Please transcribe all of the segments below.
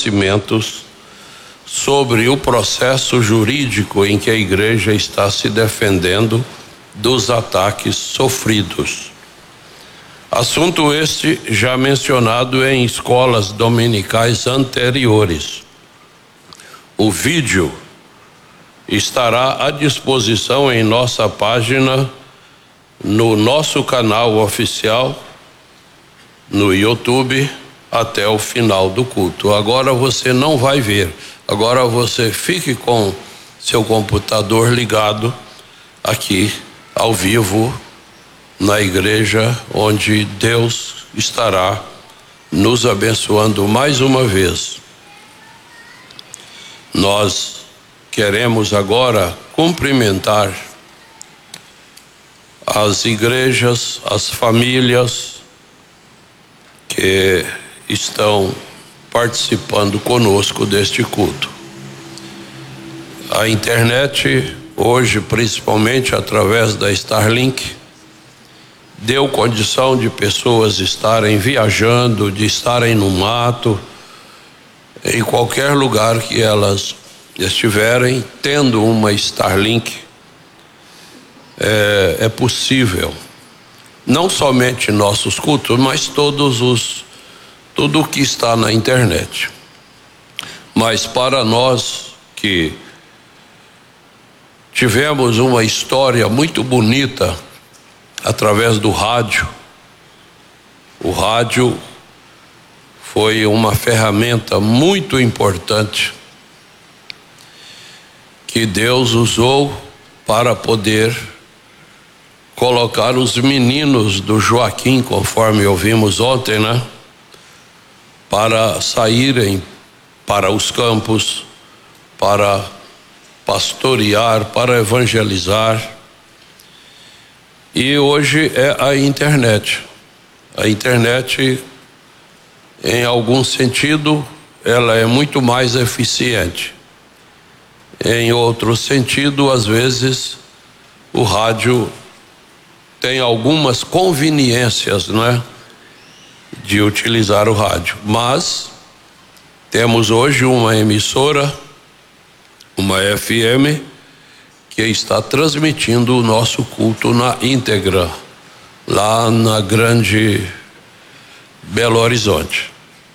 esclarecimentos sobre o processo jurídico em que a igreja está se defendendo dos ataques sofridos. Assunto este já mencionado em escolas dominicais anteriores. O vídeo estará à disposição em nossa página, no nosso canal oficial, no YouTube, até o final do culto. Agora você não vai ver, agora você fique com seu computador ligado aqui, ao vivo, na igreja, onde Deus estará nos abençoando mais uma vez. Nós queremos agora cumprimentar as igrejas, as famílias que estão participando conosco deste culto. A internet, hoje, principalmente através da Starlink, deu condição de pessoas estarem viajando, de estarem no mato, em qualquer lugar que elas estiverem, tendo uma Starlink, é possível, não somente nossos cultos, mas tudo o que está na internet. Mas para nós que tivemos uma história muito bonita através do rádio, o rádio foi uma ferramenta muito importante que Deus usou para poder colocar os meninos do Joaquim, conforme ouvimos ontem, né? Para saírem para os campos, para pastorear, para evangelizar. E hoje é a internet. A internet, em algum sentido, ela é muito mais eficiente. Em outro sentido, às vezes, o rádio tem algumas conveniências, não é? De utilizar o rádio. Mas temos hoje uma emissora, uma FM, que está transmitindo o nosso culto na íntegra, lá na Grande Belo Horizonte.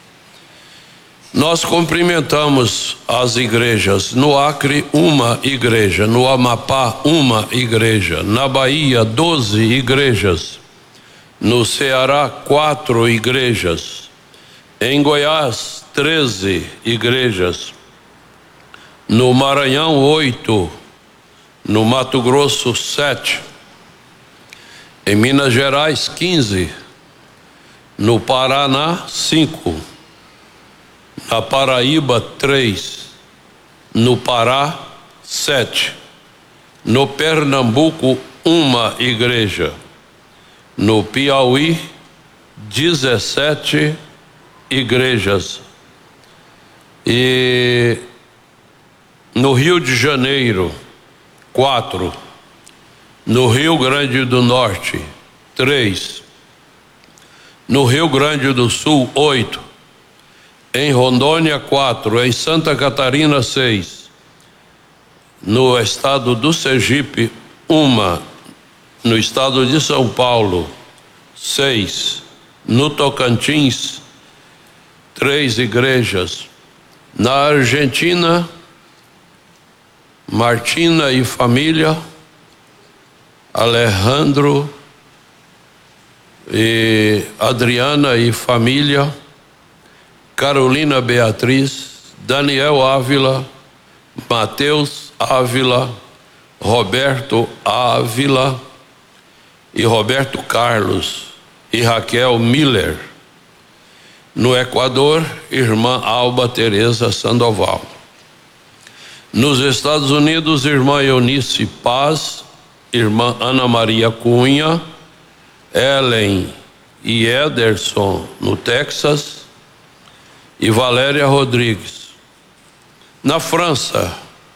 Nós cumprimentamos as igrejas. No Acre, uma igreja. No Amapá, uma igreja. Na Bahia, 12 igrejas. No Ceará, 4 igrejas. Em Goiás, 13 igrejas. No Maranhão, 8. No Mato Grosso, 7. Em Minas Gerais, 15. No Paraná, 5. Na Paraíba, 3. No Pará, 7. No Pernambuco, uma igreja. No Piauí, 17 igrejas. E no Rio de Janeiro, 4. No Rio Grande do Norte, 3. No Rio Grande do Sul, 8. Em Rondônia, 4. Em Santa Catarina, 6. No estado do Sergipe, 1. No estado de São Paulo, 6. No Tocantins, 3 igrejas. Na Argentina, Martina e família, Alejandro e Adriana e família, Carolina Beatriz, Daniel Ávila, Mateus Ávila, Roberto Ávila e Roberto Carlos e Raquel Miller. No Equador, irmã Alba Teresa Sandoval. Nos Estados Unidos, irmã Eunice Paz, irmã Ana Maria Cunha, Ellen e Ederson, no Texas, e Valéria Rodrigues. Na França,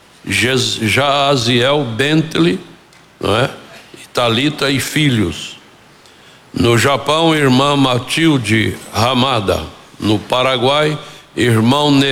Jaziel Bentley, não é? Thalita e filhos. No Japão, irmã Matilde Ramada. No Paraguai, irmão